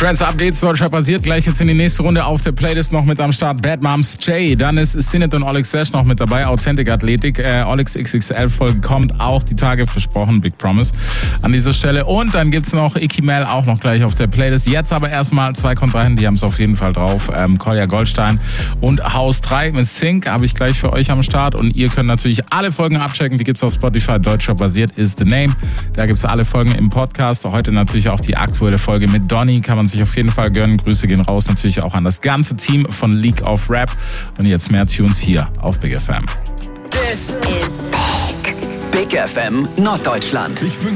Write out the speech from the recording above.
Friends, ab geht's, Deutschrap basiert. Gleich jetzt in die nächste Runde auf der Playlist noch mit am Start Bad Moms J. Dann ist Sinet und Oleg Sesh noch mit dabei. Authentic Athletik. Olegs XXL-Folge kommt auch die Tage, versprochen. Big Promise an dieser Stelle. Und dann gibt's noch Icky Mel auch noch gleich auf der Playlist. Jetzt aber erstmal zwei Kontrahenten, die haben es auf jeden Fall drauf. Kolja Goldstein und Haus 3 mit Sync habe ich gleich für euch am Start. Und ihr könnt natürlich alle Folgen abchecken. Die gibt's auf Spotify. Deutschrap basiert is the name. Da gibt's alle Folgen im Podcast. Heute natürlich auch die aktuelle Folge mit Donny. Kann man sich auf jeden Fall gönnen. Grüße gehen raus natürlich auch an das ganze Team von League of Rap. Und jetzt mehr Tunes hier auf Big FM. This is Big FM Norddeutschland.